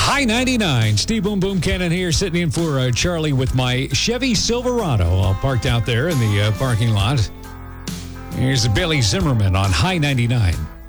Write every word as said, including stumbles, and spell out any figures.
High ninety-nine. Steve Boom Boom Cannon here, sitting in for uh, Charlie with my Chevy Silverado, all parked out there in the uh, parking lot. Here's Billy Zimmerman on High ninety-nine.